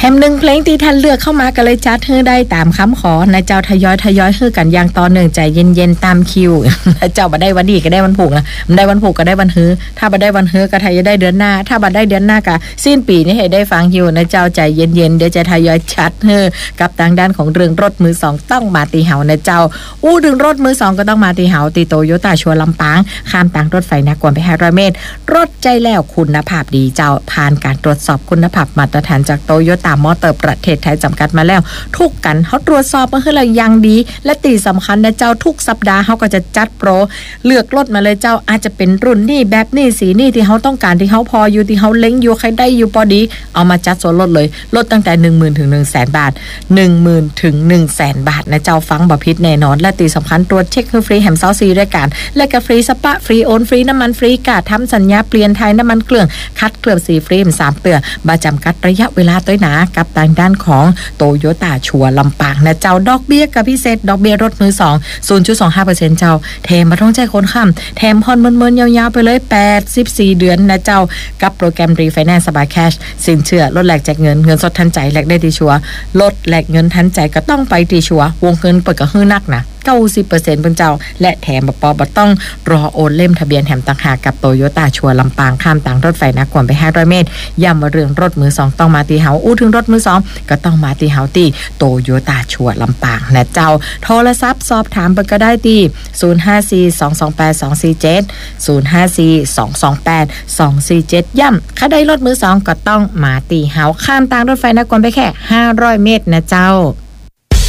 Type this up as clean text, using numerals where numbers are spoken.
มหนึ่งเพลงที่ท่านเลือกเข้ามาก็เลยจัดให้ได้ตามคำขอนะเจ้าทยอยให้กันอย่างต่อเนื่องใจเย็นๆตามคิวนะเจ้าบ่ได้วันดีก็ได้วันผูกนะมันได้วันผูกก็ได้วันฮื้อถ้าบ่ได้วันฮื้อก็ทยอยได้เดือนหน้าถ้าบ่ได้เดือนหน้าก็สิ้นปีนี้ให้ได้ฟังคิวนะเจ้าใจเย็นๆเดี๋ยวจะทยอยชัดให้กับทางด้านของเรื่องรถมือสองต้องมาตีเหานะเจ้าถึงรถมือสองก็ต้องมาตีเหาตีโตโยต้าชัวร์ลำปางข้ามทางรถไฟนักกว่าไป500 เมตรรถใจแล้วคุณภาพดีเจ้าผ่านการตรวจสอบคุณภาพมาตรฐานจากโตโยต้ามอเตอร์ประเทศไทยจำกัดมาแล้วทุกกันเขาตรวจสอบมาให้เรายังดีและตีสำคัญนะเจ้าทุกสัปดาห์เขาก็จะจัดโปรเลือกรถมาเลยเจ้าอาจจะเป็นรุ่นนี่แบบนี่สีนี่ที่เขาต้องการที่เขาพออยู่ที่เขาเล้งอยู่ใครได้อยู่พอดีเอามาจัดส่วนลดเลยลดตั้งแต่ 10,000 ถึง 100,000 บาท 10,000 ถึง 100,000 บาทนะเจ้าฟังบ่ผิดแน่นอนและตีสำคัญตรวจเช็คคือฟรีแฮมเซาซีด้วยกันและก็ฟรีสปะฟรีโอนฟรีน้ำมันฟรีกาทำสัญญาเปลี่ยนไทยน้ำมันเครื่องคัดเคลือบสีฟรี3 เตือบาจำกัดระยะเวลาต้อยหนากับทางด้านของโตโยต้าชัวร์ลำปางนะเจ้าดอกเบี้ยกับพิเศษดอกเบี้ยรถมือ2 0.25% เจ้าแถมมาต้องใจคนข้ามแถมผ่อนเมินๆยาวๆไปเลย84 เดือนนะเจ้ากับโปรแกรมรีไฟแนนซ์สบายแคชสินเชื่อลดแลกแจกเงินสดทันใจแลกได้ที่ชัวร์ลดแลกเงินทันใจก็ต้องไปที่ชัวร์วงเงินเปิดก็ฮื้อนักนะ90% เป็นเจ้าและแถมบ่ต้องรอโอนเล่มทะเบียนแถมต่างหากกับโตโยต้าชัวร์ลำปางข้ามทางรถไฟนักกว่าไป500 เมตรย้ำว่าเรื่องรถมือ2ต้องมาตีเฮาถึงรถมือ2ก็ต้องมาตีเฮาตีโตโยต้าชัวร์ลำปางนะเจ้าโทรศัพท์สอบถามเบอร์ก็ได้ที่054-228-247 054-228-247ย้ำถ้าได้รถมือ2ก็ต้องมาตีเฮาข้ามทางรถไฟนักกว่าไปแค่500 เมตรนะเจ้า